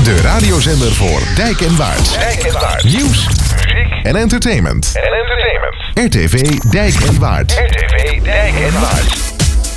De radiozender voor Dijk en Waard. Nieuws, muziek en entertainment. RTV Dijk en Waard. RTV Dijk en Waard.